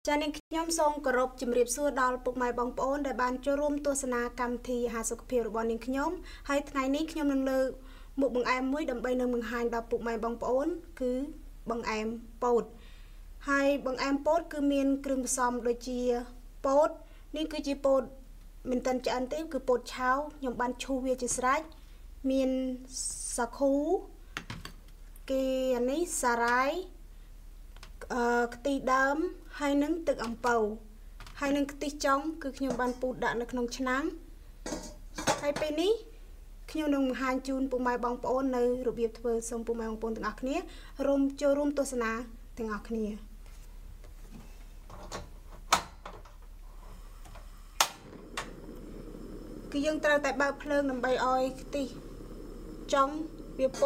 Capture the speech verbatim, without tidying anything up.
ចា៎នាងខ្ញុំសូមគោរពជំរាបសួរដល់ពុកម៉ែបងប្អូនដែលបានចូលរួមទស្សនាកម្មវិធីអាហារសុខភាពរបស់នាងខ្ញុំហើយថ្ងៃនេះខ្ញុំនឹងលើកមុខបង្អែមមួយដើម្បីនឹងបង្ហាញដល់ពុកម៉ែបងប្អូនគឺបង្អែមពោតហើយបង្អែមពោតគឺមានគ្រឿងផ្សំដូចជាពោតនេះគឺជាពោតមិនទាន់ឆ្អិនទេគឺពោតឆៅខ្ញុំបានឈូសវាជាស្រេចមានសាគូគេអានេះសារ៉ាយអឺខ្ទិះដើមហើយនឹងទឹកអំពៅហើយនឹងខ្ទិះចុងគឺខ្ញុំបានពូតដាក់នៅក្នុងឆ្នាំងហើយពេលនេះខ្ញុំនឹងបង្ហាញជូនពុកម៉ែបងប្អូននៅរបៀបធ្វើសូមពុកម៉ែបងប្អូនទាំងអស់គ្នារួមចូលរួមទស្សនាទាំងអស់គ្នាគឺយើងត្រូវតែបើកភ្លើងដើម្បីឲ្យខ្ទិះចុងវា